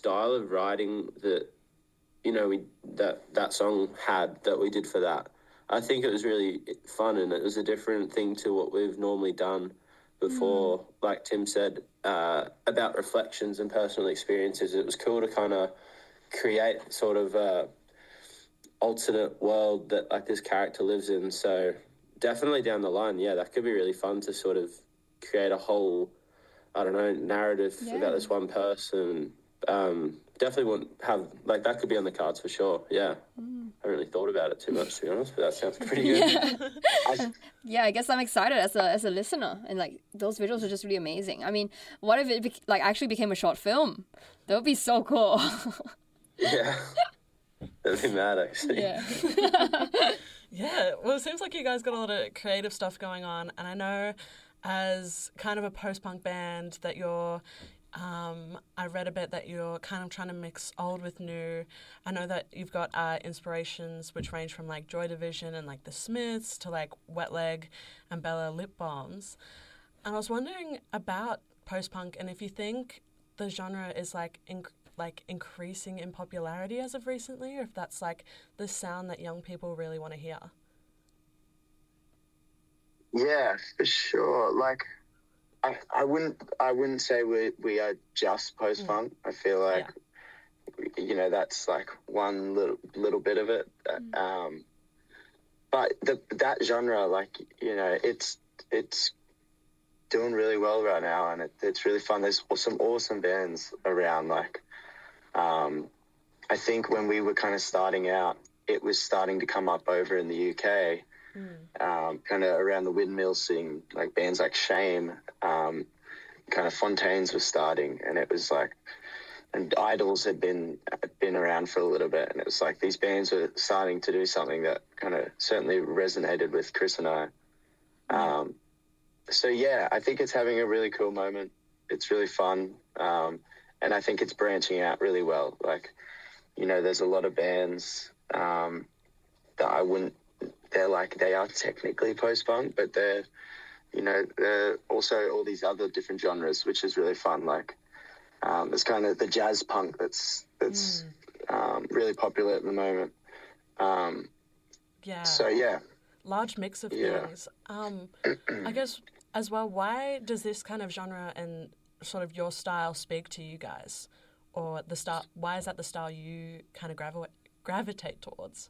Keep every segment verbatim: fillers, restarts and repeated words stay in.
style of writing that, you know, we that, that song had that we did for that, I think it was really fun, and it was a different thing to what we've normally done before. Mm. Like Tim said, uh, about reflections and personal experiences, it was cool to kind of create sort of a alternate world that like this character lives in. So definitely down the line, yeah, that could be really fun to sort of create a whole, I don't know, narrative yeah. about this one person. Um, definitely wouldn't have, like, that could be on the cards for sure, yeah. Mm. I haven't really thought about it too much, to be honest, but that sounds pretty good. Yeah. I, yeah, I guess I'm excited as a as a listener, and, like, those visuals are just really amazing. I mean, what if it, be- like, actually became a short film? That would be so cool. Yeah. That'd be mad, actually. Yeah. Yeah, well, it seems like you guys got a lot of creative stuff going on, and I know as kind of a post-punk band that you're, um, I read a bit that you're kind of trying to mix old with new. I know that you've got uh, inspirations which range from, like, Joy Division and, like, The Smiths to, like, Wet Leg and Bella Lip Balms. And I was wondering about post-punk, and if you think the genre is, like, inc- like increasing in popularity as of recently, or if that's, like, the sound that young people really want to hear. Yeah, for sure. Like, I, I wouldn't I wouldn't say we we are just post punk. Mm. I feel like, yeah. you know, that's like one little little bit of it. Mm. Um, but the that genre, like, you know, it's it's doing really well right now, and it, it's really fun. There's some awesome bands around. Like, um, I think when we were kind of starting out, it was starting to come up over in the U K. Mm. Um, kind of around the windmill scene, like bands like Shame, um, kind of Fontaines was starting, and it was like, and Idols had been been around for a little bit, and it was like these bands were starting to do something that kind of certainly resonated with Chris and I. Um, so yeah, I think it's having a really cool moment. It's really fun, um, and I think it's branching out really well. Like, you know, there's a lot of bands um, that I wouldn't. They're like, they are technically post-punk, but they're, you know, they're also all these other different genres, which is really fun. Like, um, it's kind of the jazz punk that's that's mm. um, really popular at the moment. Um, yeah. So, yeah. Large mix of yeah. things. Um, I guess, as well, why does this kind of genre and sort of your style speak to you guys? Or the style, why is that the style you kind of gravi- gravitate towards?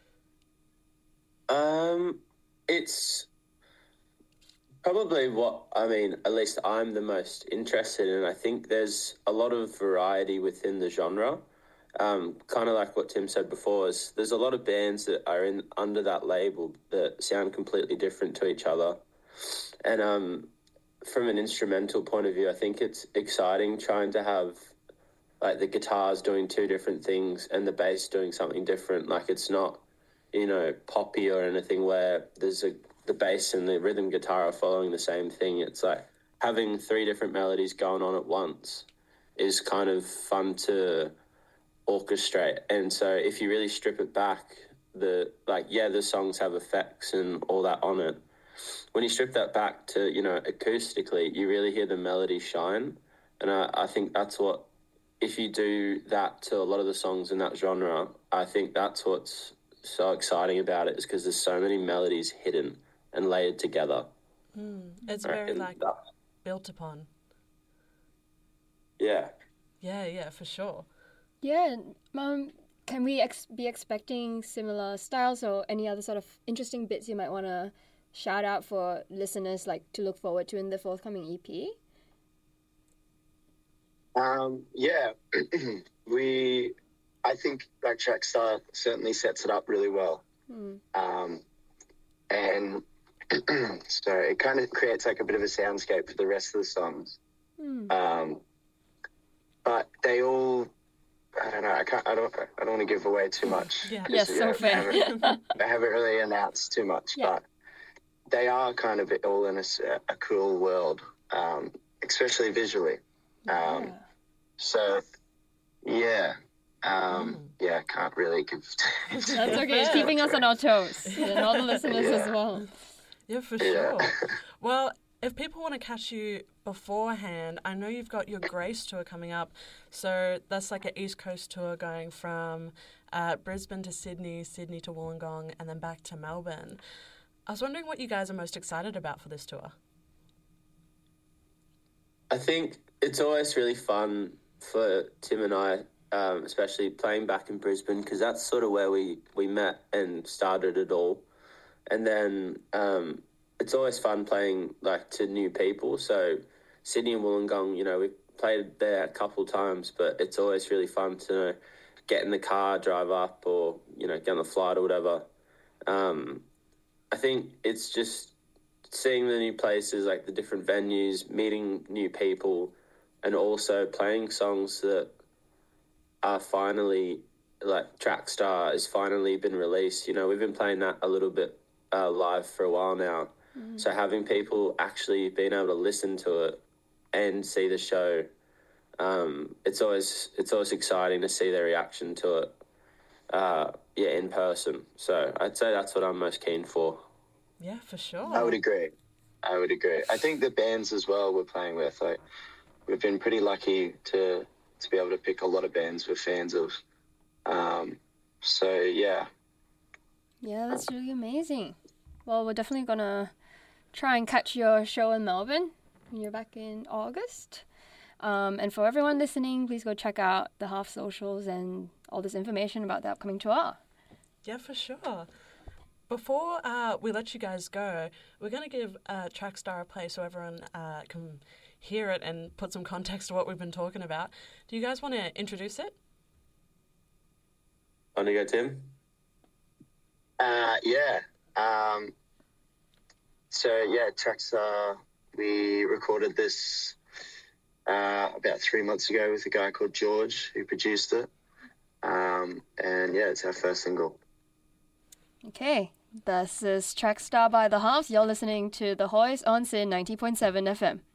Um, it's probably what, I mean, at least I'm the most interested in. I think there's a lot of variety within the genre. Um, kind of like what Tim said before, is there's a lot of bands that are in under that label that sound completely different to each other. And um, from an instrumental point of view, I think it's exciting trying to have, like, the guitars doing two different things and the bass doing something different. Like, it's not, you know, poppy or anything where there's a the bass and the rhythm guitar are following the same thing. It's like having three different melodies going on at once is kind of fun to orchestrate. And so if you really strip it back, the like, yeah, the songs have effects and all that on it. When you strip that back to, you know, acoustically, you really hear the melody shine. And I, I think that's what, if you do that to a lot of the songs in that genre, I think that's what's so exciting about it, is because there's so many melodies hidden and layered together. Mm, it's very, like, that. built upon. Yeah. Yeah, yeah, for sure. Yeah, um, can we ex- be expecting similar styles or any other sort of interesting bits you might want to shout out for listeners, like, to look forward to in the forthcoming E P? Um, yeah, we... I think like Trackstar certainly sets it up really well. Mm. Um, and so it kind of creates like a bit of a soundscape for the rest of the songs. Mm. Um, but they all, I don't know, I can't, I don't, I don't want to give away too much. Yeah, yes, so know, fair. I haven't, I haven't really announced too much, yeah. But they are kind of all in a, a cool world, um, especially visually. Um, yeah. So, yeah. Um, mm. Yeah, can't really give... That's okay, it's keeping us on our toes, and all the listeners yeah. as well. Yeah, for sure. Yeah. Well, if people want to catch you beforehand, I know you've got your Grace tour coming up. So that's like an East Coast tour going from uh, Brisbane to Sydney, Sydney to Wollongong, and then back to Melbourne. I was wondering what you guys are most excited about for this tour. I think it's always really fun for Tim and I, um, especially playing back in Brisbane, because that's sort of where we, we met and started it all. And then um, it's always fun playing like to new people. So Sydney and Wollongong, you know, we've played there a couple times, but it's always really fun to, you know, get in the car, drive up, or, you know, get on the flight or whatever. Um, I think it's just seeing the new places, like the different venues, meeting new people, and also playing songs that are finally, like Trackstar has finally been released. You know, we've been playing that a little bit uh, live for a while now. Mm. So having people actually being able to listen to it and see the show, um, it's always it's always exciting to see their reaction to it. Uh, yeah, in person. So I'd say that's what I'm most keen for. Yeah, for sure. I would agree. I would agree. I think the bands as well we're playing with, like, we've been pretty lucky to to be able to pick a lot of bands we're fans of. Um, so, yeah. Yeah, that's really amazing. Well, we're definitely going to try and catch your show in Melbourne when you're back in August. Um, and for everyone listening, please go check out the Half socials and all this information about the upcoming tour. Yeah, for sure. Before uh, we let you guys go, we're going to give uh, Trackstar a play so everyone uh, can hear it and put some context to what we've been talking about. Do you guys want to introduce it? Want to go, Tim? Uh, yeah. Um, so, yeah, Trackstar, we recorded this uh, about three months ago with a guy called George who produced it. Um, and, yeah, it's our first single. Okay, this is Trackstar by The Halves. You're listening to The Hoist on Sin ninety point seven F M.